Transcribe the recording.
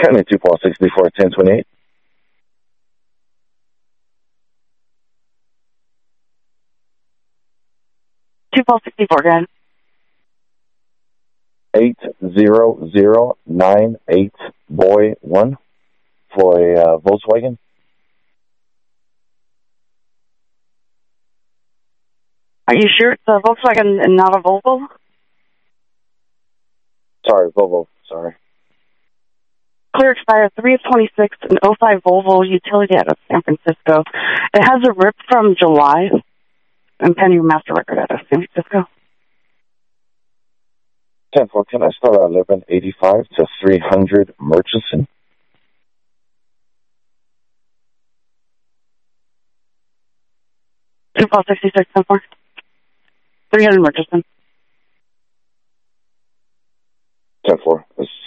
County 264 1028. Two Paul 64 again. 80098 boy 1 for a Volkswagen. Are you sure it's a Volkswagen and not a Volvo? Sorry, Volvo. Sorry. Clear expired 3 of 26, an 05 Volvo utility out of San Francisco. It has a RIP from July. And pending master record out of San Francisco. 10-4, can I start at 1185 to 300 Murchison? Two Paul 66 10-4. 300 Murchison. 10-4.